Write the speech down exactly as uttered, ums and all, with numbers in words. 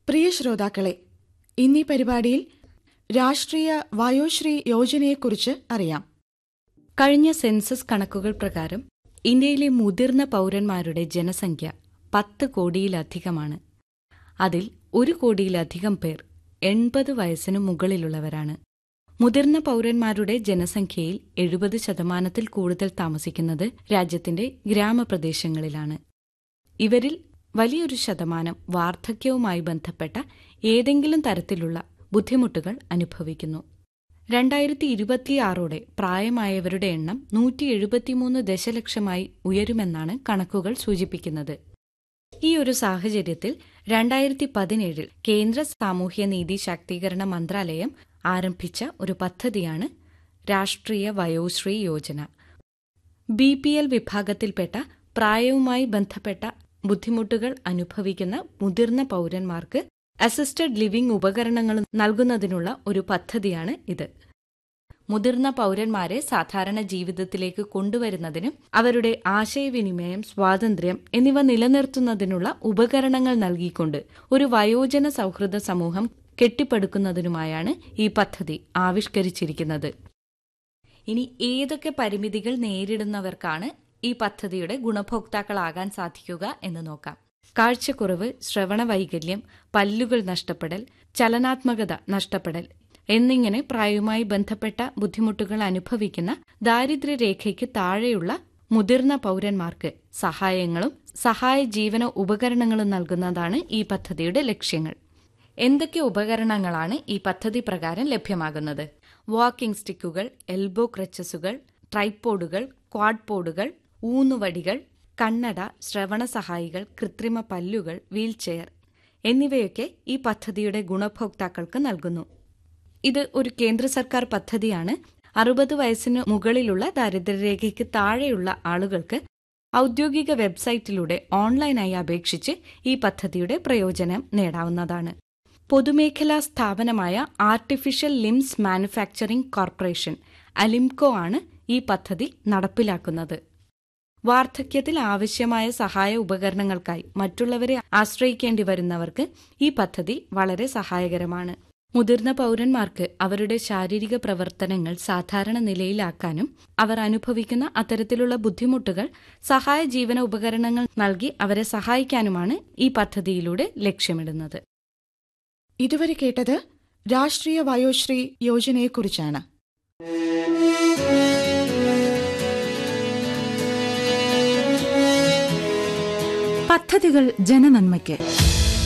പ്രിയ ശ്രോതാക്കളെ, ഇന്നീ പരിപാടിയിൽ രാഷ്ട്രീയ വയോശ്രീ യോജനയെക്കുറിച്ച് അറിയാം. കഴിഞ്ഞ സെൻസസ് കണക്കുകൾ പ്രകാരം ഇന്ത്യയിലെ മുതിർന്ന പൌരന്മാരുടെ ജനസംഖ്യ പത്ത് കോടിയിലധികമാണ്. അതിൽ ഒരു കോടിയിലധികം പേർ എൺപത് വയസ്സിനു മുകളിലുള്ളവരാണ്. മുതിർന്ന പൌരന്മാരുടെ ജനസംഖ്യയിൽ എഴുപത് ശതമാനത്തിൽ കൂടുതൽ താമസിക്കുന്നത് രാജ്യത്തിന്റെ ഗ്രാമപ്രദേശങ്ങളിലാണ്. ഇവരിൽ വലിയൊരു ശതമാനം വാർദ്ധക്യവുമായി ബന്ധപ്പെട്ട ഏതെങ്കിലും തരത്തിലുള്ള ബുദ്ധിമുട്ടുകൾ അനുഭവിക്കുന്നു. രണ്ടായിരത്തി ഇരുപത്തിയാറോടെ പ്രായമായവരുടെ എണ്ണം നൂറ്റി എഴുപത്തിമൂന്ന് ദശലക്ഷമായി ഉയരുമെന്നാണ് കണക്കുകൾ സൂചിപ്പിക്കുന്നത്. ഈ ഒരു സാഹചര്യത്തിൽ രണ്ടായിരത്തി പതിനേഴിൽ കേന്ദ്ര സാമൂഹ്യനീതി ശാക്തീകരണ മന്ത്രാലയം ആരംഭിച്ച ഒരു പദ്ധതിയാണ് രാഷ്ട്രീയ Vayoshri Yojana. B P L വിഭാഗത്തിൽപ്പെട്ട പ്രായവുമായി ബന്ധപ്പെട്ട ബുദ്ധിമുട്ടുകൾ അനുഭവിക്കുന്ന മുതിർന്ന പൌരന്മാർക്ക് അസിസ്റ്റഡ് ലിവിംഗ് ഉപകരണങ്ങൾ നൽകുന്നതിനുള്ള ഒരു പദ്ധതിയാണ് ഇത്. മുതിർന്ന പൌരന്മാരെ സാധാരണ ജീവിതത്തിലേക്ക് കൊണ്ടുവരുന്നതിനും അവരുടെ ആശയവിനിമയം, സ്വാതന്ത്ര്യം എന്നിവ നിലനിർത്തുന്നതിനുള്ള ഉപകരണങ്ങൾ നൽകിക്കൊണ്ട് ഒരു വയോജന സൗഹൃദ സമൂഹം കെട്ടിപ്പടുക്കുന്നതിനുമായാണ് ഈ പദ്ധതി ആവിഷ്കരിച്ചിരിക്കുന്നത്. ഇനി ഏതൊക്കെ പരിമിതികൾ നേരിടുന്നവർക്കാണ് ഈ പദ്ധതിയുടെ ഗുണഭോക്താക്കളാകാൻ സാധിക്കുക എന്ന് നോക്കാം. കാഴ്ചക്കുറവ്, ശ്രവണവൈകല്യം, പല്ലുകൾ നഷ്ടപ്പെടൽ, ചലനാത്മകത നഷ്ടപ്പെടൽ എന്നിങ്ങനെ പ്രായവുമായി ബന്ധപ്പെട്ട ബുദ്ധിമുട്ടുകൾ അനുഭവിക്കുന്ന ദാരിദ്ര്യരേഖയ്ക്ക് താഴെയുള്ള മുതിർന്ന പൌരന്മാർക്ക് സഹായങ്ങളും സഹായ ജീവന ഉപകരണങ്ങളും നൽകുന്നതാണ് ഈ പദ്ധതിയുടെ ലക്ഷ്യങ്ങൾ. എന്തൊക്കെ ഉപകരണങ്ങളാണ് ഈ പദ്ധതി പ്രകാരം ലഭ്യമാകുന്നത്? വാക്കിംഗ് സ്റ്റിക്കുകൾ, എൽബോ ക്രച്ചസുകൾ, ട്രൈപോഡുകൾ, ക്വാഡ്പോഡുകൾ, ഊന്നുവടികൾ, കണ്ണട, ശ്രവണ സഹായികൾ, കൃത്രിമ പല്ലുകൾ, വീൽചെയർ എന്നിവയൊക്കെ ഈ പദ്ധതിയുടെ ഗുണഭോക്താക്കൾക്ക് നൽകുന്നു. ഇത് ഒരു കേന്ദ്ര സർക്കാർ പദ്ധതിയാണ്. അറുപത് വയസ്സിന് മുകളിലുള്ള ദാരിദ്ര്യരേഖയ്ക്ക് താഴെയുള്ള ആളുകൾക്ക് ഔദ്യോഗിക വെബ്സൈറ്റിലൂടെ ഓൺലൈനായി അപേക്ഷിച്ച് ഈ പദ്ധതിയുടെ പ്രയോജനം നേടാവുന്നതാണ്. പൊതുമേഖലാ സ്ഥാപനമായ artificial limbs manufacturing corporation Alimco ആണ് ഈ പദ്ധതി നടപ്പിലാക്കുന്നത്. വാർദ്ധക്യത്തിൽ ആവശ്യമായ സഹായ ഉപകരണങ്ങൾക്കായി മറ്റുള്ളവരെ ആശ്രയിക്കേണ്ടി വരുന്നവർക്ക് ഈ പദ്ധതി വളരെ സഹായകരമാണ്. മുതിർന്ന പൌരന്മാർക്ക് അവരുടെ ശാരീരിക പ്രവർത്തനങ്ങൾ സാധാരണ നിലയിലാക്കാനും അവർ അനുഭവിക്കുന്ന അത്തരത്തിലുള്ള ബുദ്ധിമുട്ടുകൾ സഹായ ജീവന ഉപകരണങ്ങൾ നൽകി അവരെ സഹായിക്കാനുമാണ് ഈ പദ്ധതിയിലൂടെ ലക്ഷ്യമിടുന്നത്. ഇതുവരെ കേട്ടത് രാഷ്ട്രീയ വയോശ്രീ യോജനയെക്കുറിച്ചാണ്. പദ്ധതികൾ ജനനന്മയ്ക്ക്.